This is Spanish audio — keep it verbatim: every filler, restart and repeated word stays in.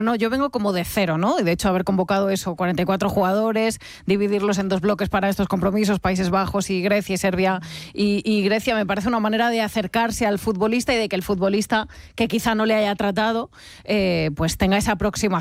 No, yo vengo como de cero, ¿no? De hecho, haber convocado eso, cuarenta y cuatro jugadores, dividirlos en dos bloques para estos compromisos, Países Bajos y Grecia y Serbia y, y Grecia, me parece una manera de acercarse al futbolista y de que el futbolista, que quizá no le haya tratado, eh, pues tenga esa aproximación